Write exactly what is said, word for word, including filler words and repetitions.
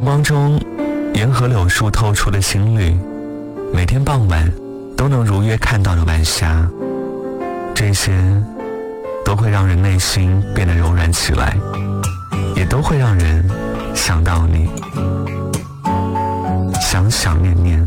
光中沿河柳树透出的新绿，每天傍晚都能如约看到的晚霞，这些都会让人内心变得柔软起来，也都会让人想到你，想想念念。